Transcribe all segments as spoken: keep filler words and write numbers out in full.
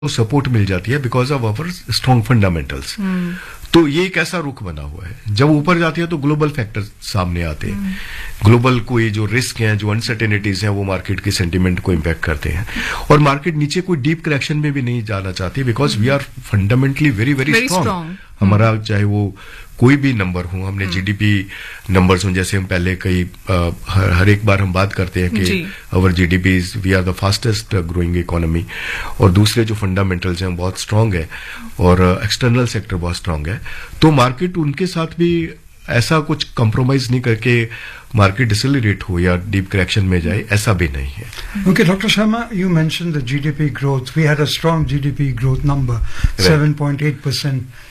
Support मिल जाती है because of our strong fundamentals. तो ये एक ऐसा रुख बना हुआ है। जब ऊपर जाती है तो ग्लोबल फैक्टर सामने आते हैं, ग्लोबल कोई जो रिस्क हैं, जो अनसर्टेनिटीज हैं, वो मार्केट के सेंटीमेंट को इम्पैक्ट करते हैं। और मार्केट नीचे कोई डीप करेक्शन में भी नहीं जाना चाहती because we are fundamentally very very strong. हमारा चाहे वो कोई भी नंबर हो, हमने जीडीपी नंबर्स हों, जैसे हम पहले कई हर, हर एक बार हम बात करते हैं कि अवर GDP is we are the fastest growing economy, और दूसरे जो फंडामेंटल्स हैं बहुत स्ट्रांग है और एक्सटर्नल सेक्टर बहुत स्ट्रांग है। तो मार्केट उनके साथ भी ऐसा कुछ कंप्रोमाइज नहीं करके मार्केट डिसेलरेट हो या डीप करेक्शन में जाए, ऐसा भी नहीं है। Okay, Doctor Sharma, you mentioned the G D P growth. We had a strong G D P growth number, seven point eight percent.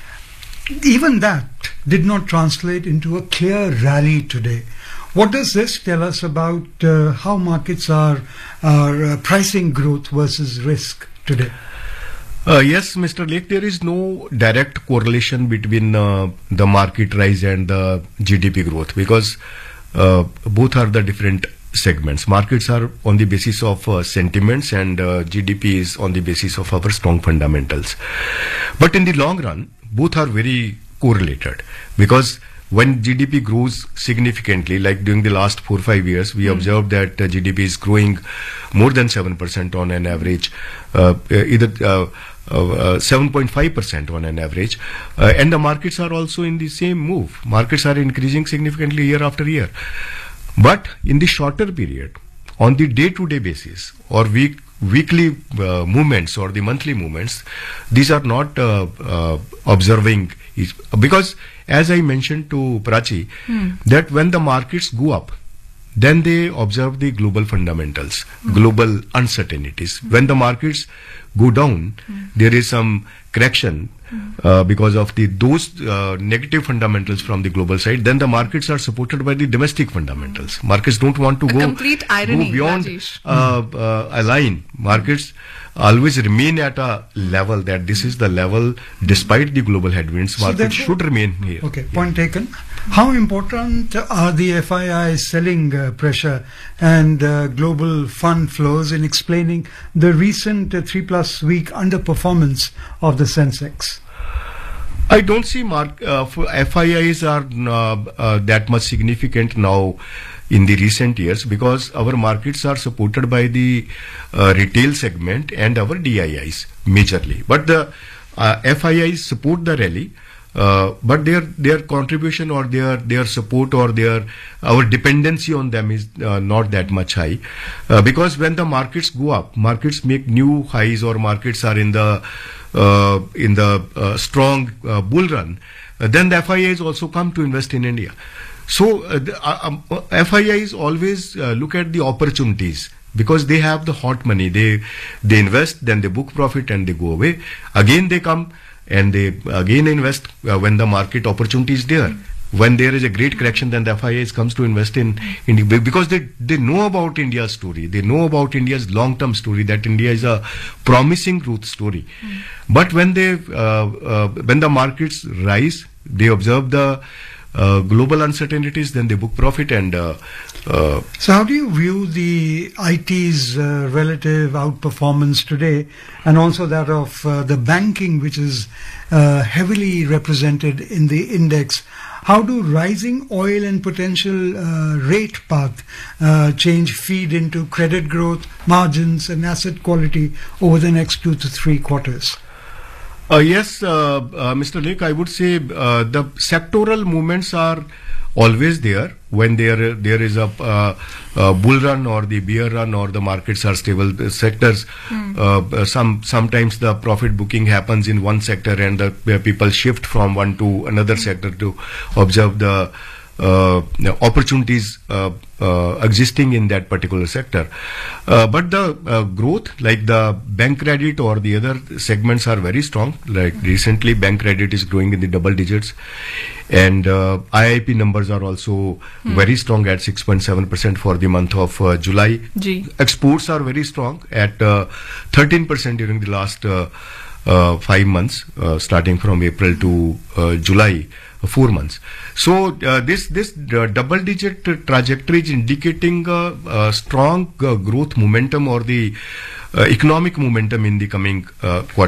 Even that did not translate into a clear rally today. What does this tell us about uh, how markets are, are uh, pricing growth versus risk today? Uh, yes, Mister Lake, there is no direct correlation between uh, the market rise and the G D P growth because uh, both are the different segments. Markets are on the basis of uh, sentiments and uh, G D P is on the basis of our strong fundamentals. But in the long run, both are very correlated because when G D P grows significantly, like during the last four or five years, we mm. observed that uh, G D P is growing more than seven percent on an average, uh, either uh, uh, seven point five percent on an average, uh, and the markets are also in the same move. Markets are increasing significantly year after year. But in the shorter period, on the day-to-day basis or week weekly uh, movements or the monthly movements, these are not uh, uh, observing each, because as I mentioned to Prachi, hmm. that when the markets go up, then they observe the global fundamentals, hmm. global uncertainties. Hmm. When the markets go down, hmm. there is some correction uh, because of the those uh, negative fundamentals from the global side. Then the markets are supported by the domestic fundamentals. Markets don't want to a go, complete irony, go beyond uh, hmm. uh, a line. Markets always remain at a level that this is the level despite the global headwinds. So markets should remain here. Okay, point yeah. taken. How important are the F I I's selling uh, pressure and uh, global fund flows in explaining the recent uh, three plus week underperformance of the Sensex? I don't see mark, uh, F I Is are uh, uh, that much significant now in the recent years because our markets are supported by the uh, retail segment and our D I Is majorly. But the uh, F I Is support the rally. Uh, but their their contribution or their their support or their our dependency on them is uh, not that much high uh, because when the markets go up, markets make new highs or markets are in the uh, in the uh, strong uh, bull run, uh, then the F I Is also come to invest in India. So uh, the, uh, um, F I Is always uh, look at the opportunities. Because they have the hot money, they they invest, then they book profit and they go away. Again they come and they again invest uh, when the market opportunity is there. Mm-hmm. When there is a great correction, then the F I Is comes to invest in India because they they know about India's story. They know about India's long-term story that India is a promising growth story. Mm-hmm. But when they uh, uh, when the markets rise, they observe the uh, global uncertainties, then they book profit and. Uh, uh, so, how do you view the I T's uh, relative outperformance today, and also that of uh, the banking, which is uh, heavily represented in the index? How do rising oil and potential uh, rate path uh, change feed into credit growth, margins, and asset quality over the next two to three quarters? Uh, yes, uh, uh, Mister Lake, I would say uh, the sectoral movements are always there when there there is a uh, uh, bull run or the bear run or the markets are stable the sectors. Mm. Uh, some sometimes the profit booking happens in one sector and the where people shift from one to another mm. sector to observe the uh, opportunities uh, uh, existing in that particular sector. Uh, but the uh, growth, like the bank credit or the other segments, are very strong. Like recently, bank credit is growing in the double digits. And uh, I I P numbers are also hmm. very strong at six point seven percent for the month of uh, July. G. Exports are very strong at uh, thirteen percent during the last uh, uh, five months, uh, starting from April to uh, July, uh, four months. So uh, this this uh, double-digit trajectory is indicating uh, uh, strong uh, growth momentum or the uh, economic momentum in the coming uh, quarter.